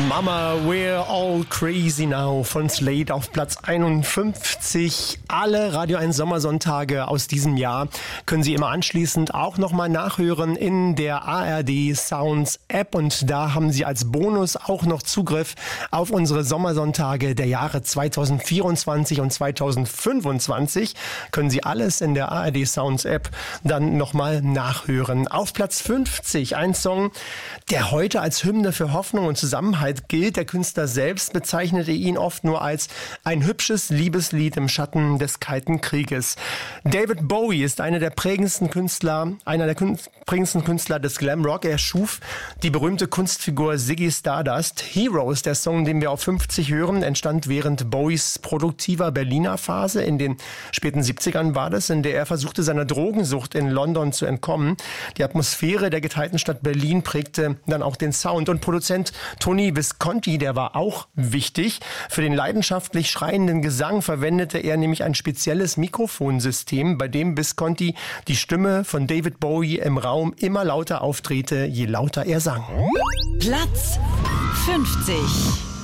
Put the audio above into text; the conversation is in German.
Mama, we're all crazy now von Slade auf Platz 51. Alle Radio 1 Sommersonntage aus diesem Jahr können Sie immer anschließend auch nochmal nachhören in der ARD Sounds App. Und da haben Sie als Bonus auch noch Zugriff auf unsere Sommersonntage der Jahre 2024 und 2025. Können Sie alles in der ARD Sounds App dann nochmal nachhören. Auf Platz 50 ein Song, der heute als Hymne für Hoffnung und Zusammenhalt gilt. Der Künstler selbst bezeichnete ihn oft nur als ein hübsches Liebeslied im Schatten des Kalten Krieges. David Bowie ist einer der prägendsten Künstler des Glam Rock. Er schuf die berühmte Kunstfigur Ziggy Stardust. Heroes, der Song, den wir auf 50 hören, entstand während Bowies produktiver Berliner Phase. In den späten 70ern war das, in der er versuchte, seiner Drogensucht in London zu entkommen. Die Atmosphäre der geteilten Stadt Berlin prägte dann auch den Sound. Und Produzent Tony Visconti, der war auch wichtig. Für den leidenschaftlich schreienden Gesang verwendete er nämlich ein spezielles Mikrofonsystem, bei dem Visconti die Stimme von David Bowie im Raum immer lauter aufdrehte, je lauter er sang. Platz 50.